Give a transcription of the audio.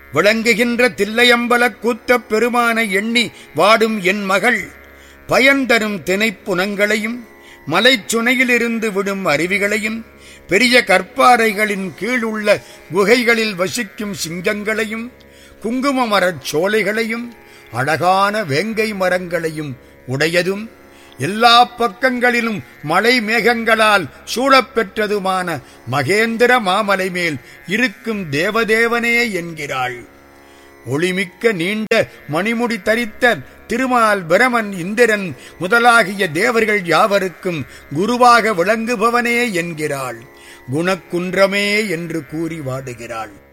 விளங்குகின்ற தில்லையம்பலக் கூத்தப் பெருமானை எண்ணி வாடும் என் மகள் பயன்தரும் திணைப்புனங்களையும் மலைச்சுனையிலிருந்து விடும் அருவிகளையும் பெரிய கற்பாறைகளின் கீழுள்ள குகைகளில் வசிக்கும் சிங்கங்களையும் குங்கும மரச் சோலைகளையும் அழகான வேங்கை மரங்களையும் உடையதும் எல்லா பக்கங்களிலும் மலை மேகங்களால் சூழப்பெற்றதுமான மகேந்திர மாமலை மேல் இருக்கும் தேவதேவனே என்கிறாள். ஒளிமிக்க நீண்ட மணிமுடி தரித்த திருமால் பிரமன் இந்திரன் முதலாகிய தேவர்கள் யாவருக்கும் குருவாக விளங்குபவனே என்கிறாள். குணக்குன்றமே என்று கூறி வாடுகிறாள்.